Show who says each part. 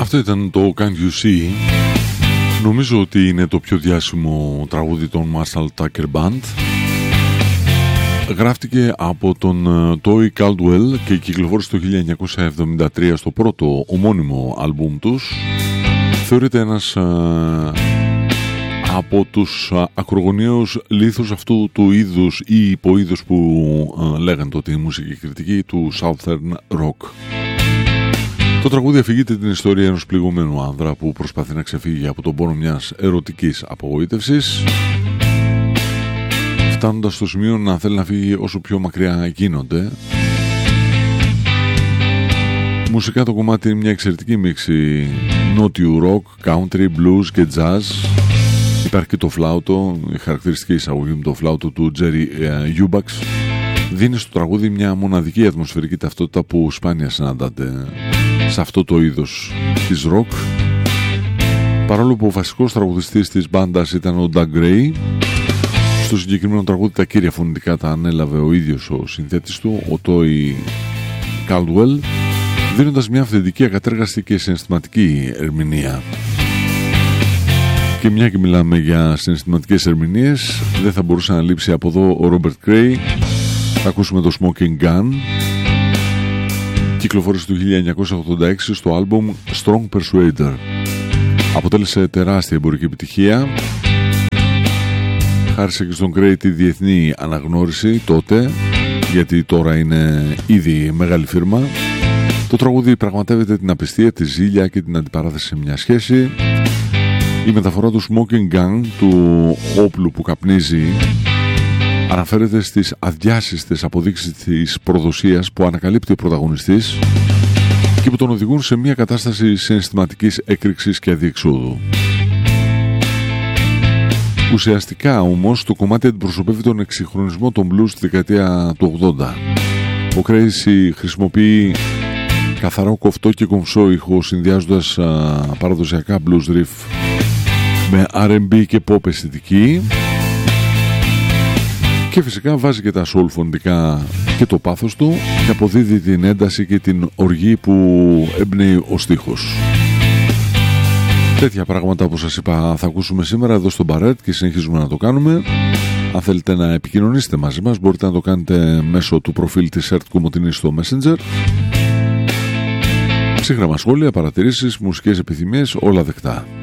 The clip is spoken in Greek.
Speaker 1: Αυτό ήταν το Can't You See. Νομίζω ότι είναι το πιο διάσημο τραγούδι των Marshall Tucker Band. Γράφτηκε από τον Toy Caldwell και κυκλοφόρησε το 1973 στο πρώτο ομώνυμο άλμπουμ τους. Θεωρείται ένας από τους ακρογωνιαίους λίθους αυτού του είδους ή υποείδους που λέγανε τότε η μουσική κριτική του Southern Rock. Το τραγούδι αφηγείται την ιστορία ενός πληγωμένου άνδρα που προσπαθεί να ξεφύγει από τον πόνο μιας ερωτικής απογοήτευσης, φτάνοντας στο σημείο να θέλει να φύγει όσο πιο μακριά γίνονται. Μουσικά το κομμάτι είναι μια εξαιρετική μίξη νότιου rock, country, blues και jazz. Υπάρχει και το φλάουτο, η χαρακτηριστική εισαγωγή με το φλάουτο του Jerry Eubanks δίνει στο τραγούδι μια μοναδική ατμοσφαιρική ταυτότητα που σπάνια συναντάται σε αυτό το είδος της rock. Παρόλο που ο βασικός τραγουδιστής της μπάντας ήταν ο Doug Gray, στο συγκεκριμένο τραγούδι τα κύρια φωνητικά τα ανέλαβε ο ίδιος ο συνθέτης του, ο Toy Caldwell, δίνοντας μια αυθεντική, ακατέργαστη και συναισθηματική ερμηνεία. Και μια και μιλάμε για συναισθηματικές ερμηνείες, δεν θα μπορούσε να λείψει από εδώ ο Robert Cray. Θα ακούσουμε το Smoking Gun. Κυκλοφόρησε το 1986 στο άλμπουμ Strong Persuader. Αποτέλεσε τεράστια εμπορική επιτυχία. Χάρισε και στον Cray τη διεθνή αναγνώριση τότε, γιατί τώρα είναι ήδη μεγάλη φίρμα. Το τραγούδι πραγματεύεται την απιστία, τη ζήλια και την αντιπαράθεση σε μια σχέση. Η μεταφορά του Smoking Gun, του όπλου που καπνίζει, αναφέρεται στις αδιάσυστες αποδείξεις της προδοσίας που ανακαλύπτει ο πρωταγωνιστής και που τον οδηγούν σε μια κατάσταση συναισθηματικής έκρηξης και αδιεξόδου. Ουσιαστικά όμως το κομμάτι αντιπροσωπεύει τον εξυγχρονισμό των blues στη δεκαετία του 80. Ο Crazy χρησιμοποιεί καθαρό κοφτό και κομψό ήχο, συνδυάζοντας παραδοσιακά blues riff με R&B και pop αισθητική, και φυσικά βάζει και τα soul φωνητικά και το πάθος του και αποδίδει την ένταση και την οργή που εμπνέει ο στίχος. Τέτοια πράγματα, όπως σας είπα, θα ακούσουμε σήμερα εδώ στο Barrett και συνεχίζουμε να το κάνουμε. Αν θέλετε να επικοινωνήσετε μαζί μας, μπορείτε να το κάνετε μέσω του προφίλ της ΕΡΤ Κομοτηνής στο Messenger. Ψύχραμα σχόλια, παρατηρήσεις, μουσικές επιθυμίες, όλα δεκτά.